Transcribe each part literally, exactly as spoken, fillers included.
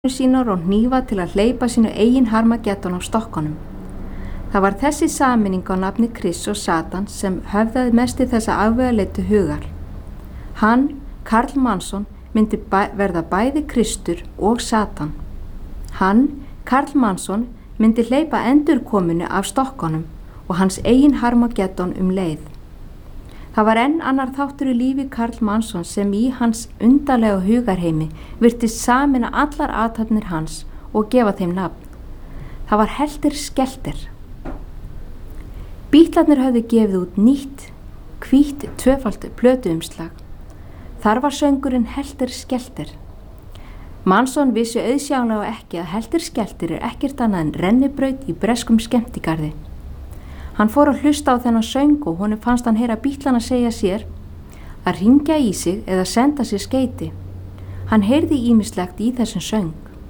sínar og hnífa til að hleypa sínu eigin Harmageddon á stokkunum. Það var þessi sameining á nafni Krists og Satans sem höfðaði mest í þessa afvegaleitu hugar. Hann, Karl Manson, myndi bæ verða bæði Kristur og Satan. Hann, Karl Manson, myndi hleypa endurkominu af stokkunum og hans eigin Harmageddon um leið. Það var enn annar þáttur í lífi Karl Manson sem í hans undarlega hugarheimi virtist sameina allar athafnir hans og gefa þeim nafn. Það var Helter Skelter. Bítlarnir höfðu gefið út nýtt, hvítt, tvöfalt plötuumslag. Þar var söngurinn Helter Skelter. Manson vissi auðsjáanlega ekki að Helter Skelter er ekkert annað en rennibraut í breskum skemmtigarði. Hann fór að hlusta á þennan söng og honum fannst hann heyra Bítlana segja sér að hringja í sig eða senda sér skeyti. Hann heyrði ýmislegt í þessum söng.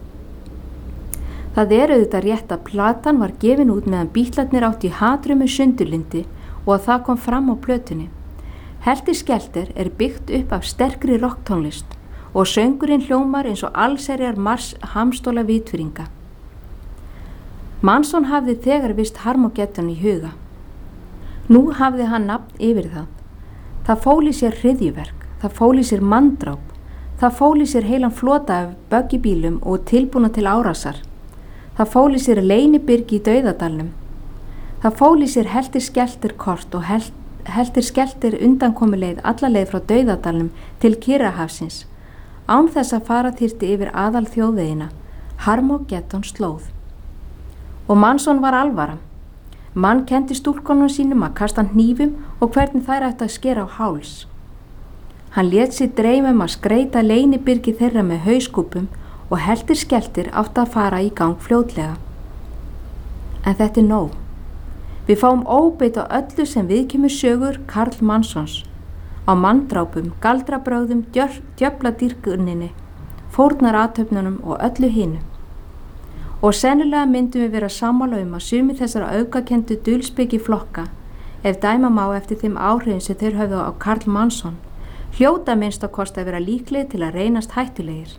Það er auðvitað rétt að platan var gefin út meðan Bítlarnir átt í hatrumu sundurlyndi og að það kom fram á plötunni. Helter Skelter er byggt upp af sterkri rocktónlist og söngurinn hljómar eins og allserjar mars hamstóla vitfyringa. Manson hafði þegar vist Harmageddon í huga. Nú hafði hann nafn yfir það. Það fól í sér hryðjuverk, það fól í sér manndráp, það fól í sér heilan flota af böggibílum og tilbúna til árásar. Það fól í sér leynibyrgi í Dauðadalnum. Það fól í sér Helter Skelter kort og hel Helter Skelter undankomuleið alla leið frá Dauðadalnum til Kyrrahafsins, án þess að fara þyrfti yfir aðal þjóðvegina, Harmageddon slóð. Og Manson var alvara. Mann kenndi stúlkonum sínum að kasta hnífum og hvernig þær ættu að skera á háls. Hann lét sig dreyma um að skreita leynibyrgi þeirra með hauskúpum og Helter Skelter átti að fara í gang fljótlega. En þetta er nóg. Við fáum óbeit á öllu sem viðkemur sögur Karl Mansons, á manndrápum, galdrabrögðum, djöfladýrkuninni, fórnarathöfnunum og öllu hinu. Og sennilega myndum við vera sammála um að sumi þessara aukakendu dulspeki flokka, ef dæma má eftir þeim áhrifum sem þeir höfðu á Karl Manson, hljóta minnst að kosta að vera líklegir til að reynast hættulegir.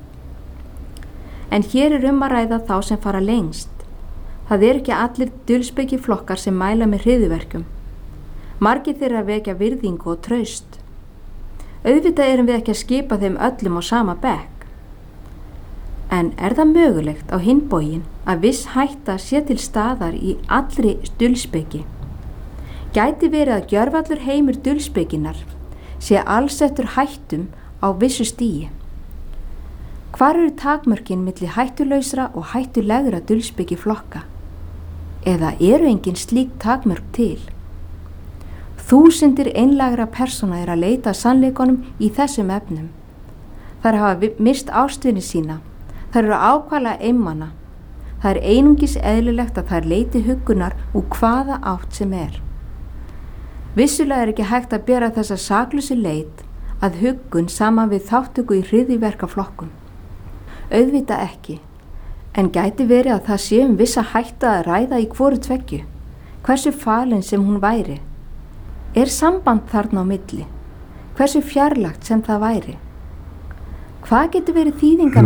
En hér er um að ræða þá sem fara lengst. Það er ekki allir dulspeki flokkar sem mæla með hryðjuverkum. Margir þeirra vekja virðingu og traust. Auðvitað erum við ekki að skipa þeim öllum á sama bekk. En er það mögulegt á hinn bóginn að viss hætta sé til staðar í allri dulspeki? Gæti verið að gjörvallur heimur dulspekinnar sé allsettur hættum á vissu stigi? Hvar eru takmörkin milli hættulausra og hættulegra dulspeki flokka? Eða eru engin slík takmörk til? Þúsundir einlægra persóna er að leita sannleikunum í þessum efnum. Þær hafa mist ástvini sína. Þær eru ákvæðlega einmana. Það er einungis eðlilegt að þær leiti huggunar úr hvaða átt sem er. Vissulega er ekki hægt að bera þessa saklausu leit að huggun saman við þáttöku í hryðjuverkaflokkum. Auðvitað ekki, en gæti verið að það sé um vissa hættu að ræða í hvoru tveggju, hversu falin sem hún væri. Er samband þarna á milli? Hversu fjarlægt sem það væri? Hvað getur verið þýðingar